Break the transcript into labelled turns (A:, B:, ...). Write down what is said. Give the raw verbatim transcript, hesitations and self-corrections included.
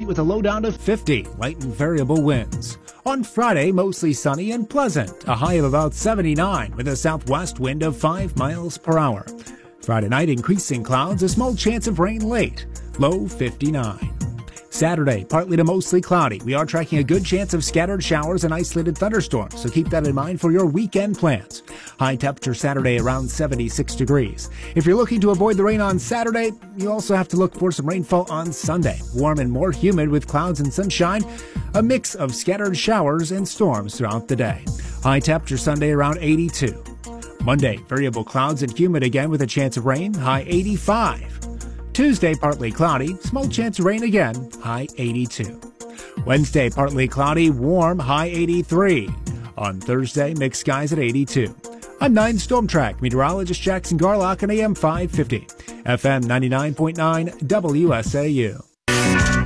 A: with a low down to fifty, light and variable winds. On Friday, mostly sunny and pleasant, a high of about seventy-nine with a southwest wind of five miles per hour. Friday night, increasing clouds, a small chance of rain late, low fifty-nine. Saturday, partly to mostly cloudy. We are tracking a good chance of scattered showers and isolated thunderstorms, so keep that in mind for your weekend plans. High temperature Saturday around seventy-six degrees. If you're looking to avoid the rain on Saturday, you also have to look for some rainfall on Sunday. Warm and more humid with clouds and sunshine, a mix of scattered showers and storms throughout the day. High temperature Sunday around eighty-two. Monday, variable clouds and humid again with a chance of rain, high eighty-five. Tuesday, partly cloudy, small chance of rain again, high eighty-two. Wednesday, partly cloudy, warm, high eighty-three. On Thursday, mixed skies at eighty-two. I'm nine Storm Track meteorologist Jackson Garlock on A M five fifty, F M ninety-nine point nine W S A U.